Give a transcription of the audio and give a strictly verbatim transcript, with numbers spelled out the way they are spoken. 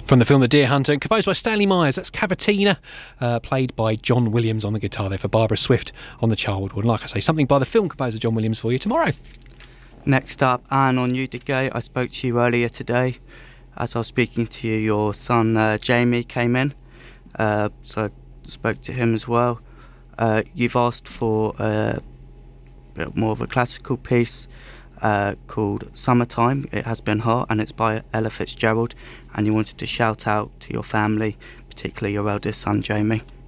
From the film The Deer Hunter, composed by Stanley Myers. That's Cavatina, uh, played by John Williams on the guitar there for Barbara Swift on the Childwood. And like I say, something by the film composer John Williams for you tomorrow. Next up, Anne on Newdigate. I spoke to you earlier today. As I was speaking to you, your son uh, Jamie came in, uh, so I spoke to him as well. Uh, you've asked for a bit more of a classical piece uh, called Summertime. It Has Been Hot, and it's by Ella Fitzgerald, and you wanted to shout out to your family, particularly your eldest son Jamie.